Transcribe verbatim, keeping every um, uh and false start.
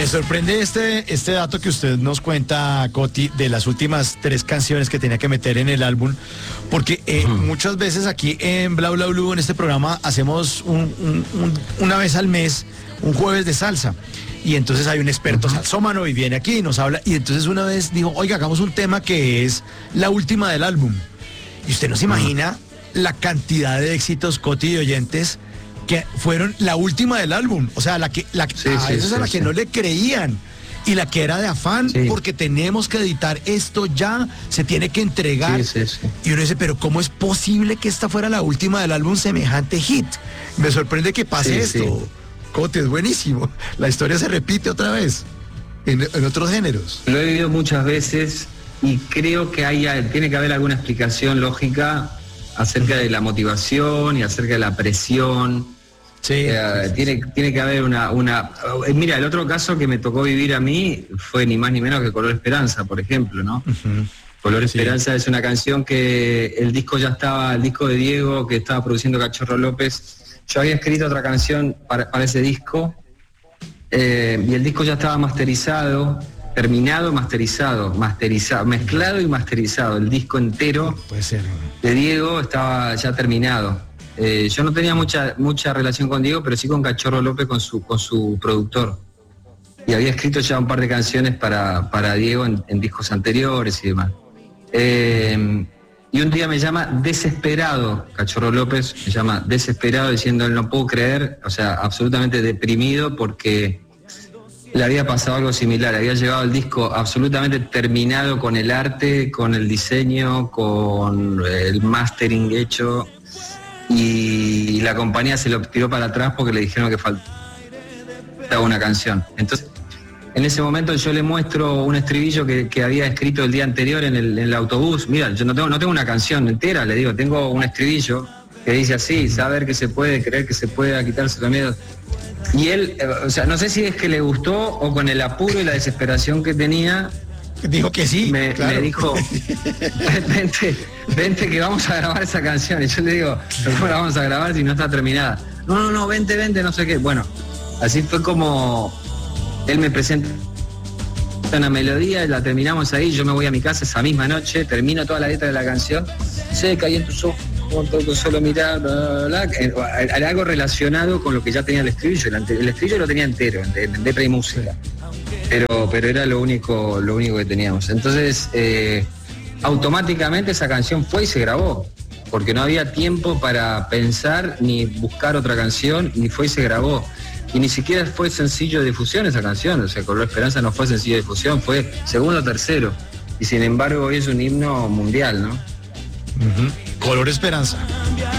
Me sorprende este, este dato que usted nos cuenta, Coti, de las últimas tres canciones que tenía que meter en el álbum, porque eh, uh-huh. muchas veces aquí en Bla Bla Blue, en este programa, hacemos un, un, un, una vez al mes un jueves de salsa. Y entonces hay un experto uh-huh. salsómano y viene aquí y nos habla. Y entonces una vez dijo, oiga, hagamos un tema que es la última del álbum. Y usted no se imagina uh-huh. la cantidad de éxitos, Coti, y oyentes que fueron la última del álbum. O sea, la que la, sí, a sí, veces sí, a la sí. que no le creían. Y la que era de afán, sí. porque tenemos que editar esto ya, se tiene que entregar. Sí, sí, sí. Y uno dice, pero ¿cómo es posible que esta fuera la última del álbum, semejante hit? Me sorprende que pase sí, esto. Sí. Cote, es buenísimo. La historia se repite otra vez en, en otros géneros. Lo he vivido muchas veces y creo que hay, tiene que haber alguna explicación lógica acerca de la motivación y acerca de la presión. Sí, eh, sí, tiene, sí. tiene que haber una, una... Mira, el otro caso que me tocó vivir a mí fue ni más ni menos que Color Esperanza, por ejemplo, ¿no? Uh-huh. Color Esperanza sí. es una canción que el disco ya estaba, el disco de Diego que estaba produciendo Cachorro López. Yo había escrito otra canción para, para ese disco eh, y el disco ya estaba masterizado, terminado, masterizado, masterizado, mezclado y masterizado. El disco entero Puede ser. de Diego estaba ya terminado. Eh, yo no tenía mucha mucha relación con Diego, pero sí con Cachorro López, con su con su productor. Y había escrito ya un par de canciones para, para Diego en, en discos anteriores y demás. Eh, y un día me llama desesperado, Cachorro López me llama desesperado diciendo, no puedo creer, o sea, absolutamente deprimido porque le había pasado algo similar. Había llegado el disco absolutamente terminado con el arte, con el diseño, con el mastering hecho. Y la compañía se lo tiró para atrás porque le dijeron que faltaba una canción. Entonces, en ese momento yo le muestro un estribillo que, que había escrito el día anterior en el, en el autobús. Mira, yo no tengo, no tengo una canción entera, le digo, tengo un estribillo que dice así, saber que se puede, creer que se puede, quitarse los miedos. Y él, o sea, no sé si es que le gustó o con el apuro y la desesperación que tenía, dijo que sí, me, claro. me dijo, vente, vente que vamos a grabar esa canción. Y yo le digo, ¿cómo la vamos a grabar si no está terminada? No, no, no, vente, vente, no sé qué. Bueno, así fue como él me presenta una melodía, la terminamos ahí, yo me voy a mi casa esa misma noche, termino toda la letra de la canción, sé que hay en tus ojos, solo mirar, bla, bla, bla, algo relacionado con lo que ya tenía el estribillo. El estribillo lo tenía entero, en letra y música. Pero, pero era lo único, lo único que teníamos. Entonces, eh, automáticamente esa canción fue y se grabó, porque no había tiempo para pensar ni buscar otra canción, ni fue y se grabó. Y ni siquiera fue sencillo de difusión esa canción, o sea, Color Esperanza no fue sencillo de difusión, fue segundo o tercero. Y sin embargo hoy es un himno mundial, ¿no? Uh-huh. Color Esperanza.